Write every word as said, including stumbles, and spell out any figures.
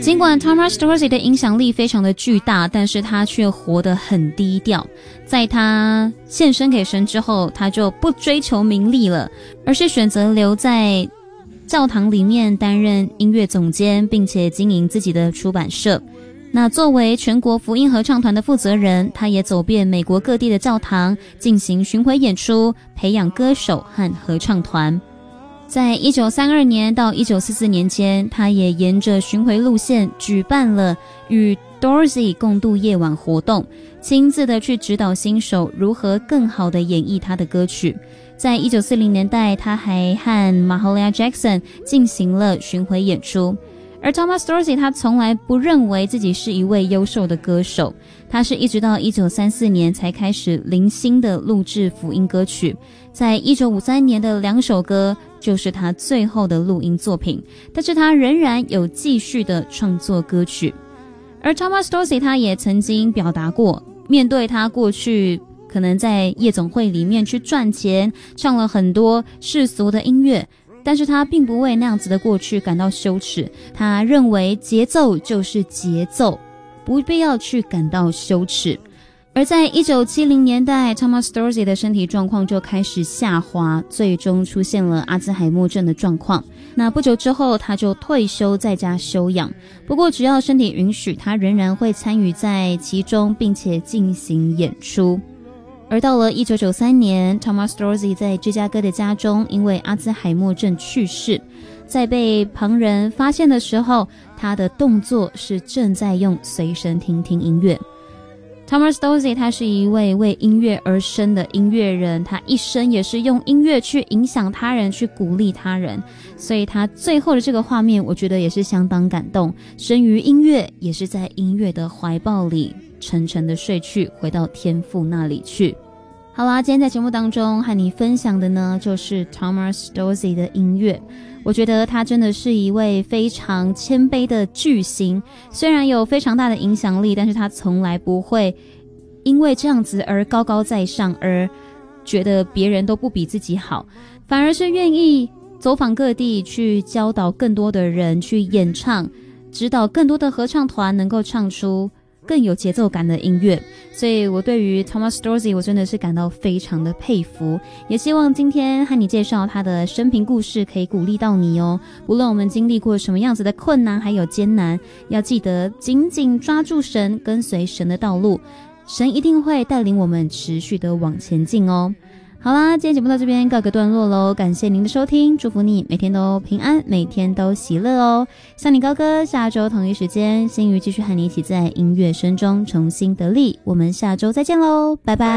尽管 Thomas Dorsey 的影响力非常的巨大，但是他却活得很低调。在他献身给神之后，他就不追求名利了，而是选择留在教堂里面担任音乐总监，并且经营自己的出版社。那作为全国福音合唱团的负责人，他也走遍美国各地的教堂，进行巡回演出，培养歌手和合唱团。在一九三二年到一九四四年间，他也沿着巡回路线举办了与 Dorsey 共度夜晚活动，亲自的去指导新手如何更好的演绎他的歌曲。在一九四零年代，他还和 Mahalia Jackson 进行了巡回演出。而 Thomas Dorsey 他从来不认为自己是一位优秀的歌手，他是一直到一九三四年才开始零星的录制福音歌曲。在一九五三年的两首歌就是他最后的录音作品，但是他仍然有继续的创作歌曲。而 Thomas Dorsey 他也曾经表达过，面对他过去可能在夜总会里面去赚钱，唱了很多世俗的音乐，但是他并不为那样子的过去感到羞耻，他认为节奏就是节奏，不必要去感到羞耻。而在一九七零年代 Thomas Dorsey 的身体状况就开始下滑，最终出现了阿兹海默症的状况。那不久之后他就退休在家休养，不过只要身体允许，他仍然会参与在其中，并且进行演出。而到了一九九三年 Thomas Dorsey 在芝加哥的家中因为阿兹海默症去世。在被旁人发现的时候，他的动作是正在用随身听听音乐。Thomas Dorsey 他是一位为音乐而生的音乐人，他一生也是用音乐去影响他人，去鼓励他人，所以他最后的这个画面我觉得也是相当感动，生于音乐，也是在音乐的怀抱里沉沉的睡去，回到天父那里去。好啦，今天在节目当中和你分享的呢，就是 Thomas Dorsey 的音乐。我觉得他真的是一位非常谦卑的巨星，虽然有非常大的影响力，但是他从来不会因为这样子而高高在上，而觉得别人都不比自己好，反而是愿意走访各地，去教导更多的人，去演唱，指导更多的合唱团能够唱出更有节奏感的音乐。所以我对于 Thomas Dorsey 我真的是感到非常的佩服，也希望今天和你介绍他的生平故事可以鼓励到你哦。无论我们经历过什么样子的困难还有艰难，要记得紧紧抓住神，跟随神的道路，神一定会带领我们持续的往前进哦。好啦，今天节目到这边告个段落咯，感谢您的收听，祝福你每天都平安，每天都喜乐哦。向你高歌，下周同一时间，心瑜继续和你一起在音乐声中重新得力，我们下周再见咯，拜拜。